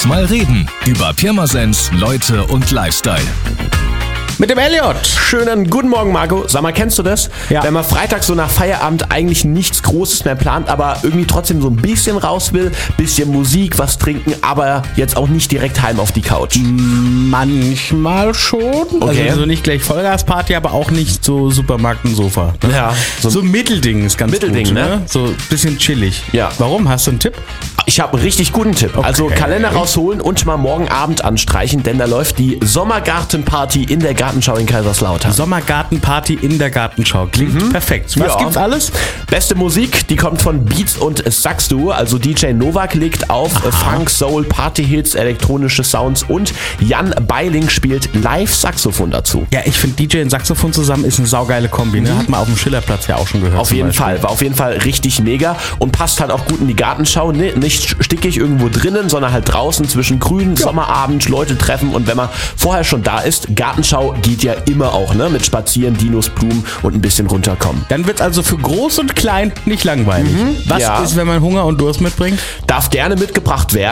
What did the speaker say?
mal reden über Pirmasens, Leute und Lifestyle. Mit dem Elliot. Schönen guten Morgen, Marco. Sag mal, kennst du das? Ja. Wenn man Freitag so nach Feierabend eigentlich nichts Großes mehr plant, aber irgendwie trotzdem so ein bisschen raus will, bisschen Musik, was trinken, aber jetzt auch nicht direkt heim auf die Couch. Manchmal schon. Okay. Also nicht gleich Vollgasparty, aber auch nicht so Supermarkt und Sofa. Ne? Ja, So ein Mittelding ist ganz Mittelding, gut. ne? So ein bisschen chillig. Ja. Warum? Hast du einen Tipp? Ich habe einen richtig guten Tipp. Okay. Also Kalender rausholen und mal morgen Abend anstreichen, denn da läuft die Sommergartenparty in der Gartenschau in Kaiserslautern. Sommergartenparty in der Gartenschau. Klingt perfekt. Was Ja. gibt's alles? Beste Musik, die kommt von Beats und Saxduo. Also DJ Novak legt auf Funk, Soul, Partyhits, elektronische Sounds und Jan Beiling spielt Live-Saxophon dazu. Ja, ich finde DJ und Saxophon zusammen ist eine saugeile Kombi. Ne? Hat man auf dem Schillerplatz ja auch schon gehört. Auf jeden Fall, war auf jeden Fall richtig mega und passt halt auch gut in die Gartenschau. Ne? Nicht stickig irgendwo drinnen, sondern halt draußen zwischen Grün, Sommerabend, Leute treffen und wenn man vorher schon da ist, Gartenschau geht ja immer auch, ne? Mit Spazieren, Dinos, Blumen und ein bisschen runterkommen. Dann wird's also für groß und klein nicht langweilig. Was ja. ist, wenn man Hunger und Durst mitbringt? Darf gerne mitgebracht werden.